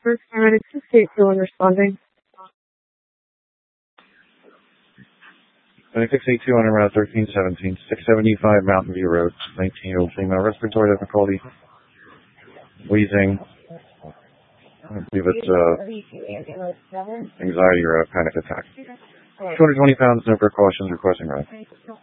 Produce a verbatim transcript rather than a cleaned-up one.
First paramedic six eight two one responding. six eight two on Route thirteen seventeen, six seventy-five Mountain View Road, nineteen year old female, respiratory difficulty, wheezing. I believe it's uh, anxiety or a panic attack. two hundred twenty pounds, no precautions, requesting ride.